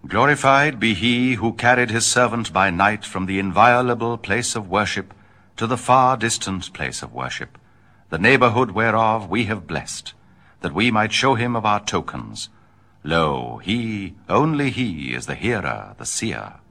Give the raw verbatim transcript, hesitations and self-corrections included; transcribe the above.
Glorified be he who carried his servant by night from the inviolable place of worship to the far distant place of worship, the neighborhood whereof we have blessed, that we might show him of our tokens. Lo, he, only he, is the hearer, the seer.